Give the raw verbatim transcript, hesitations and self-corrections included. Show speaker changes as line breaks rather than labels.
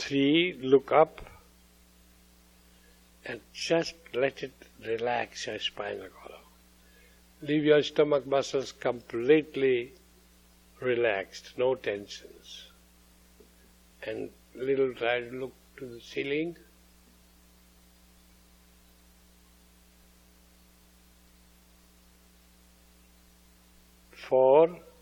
Three, look up and just let it relax your spinal column. Leave your stomach muscles completely relaxed, no tensions. And little try to look to the ceiling. Four,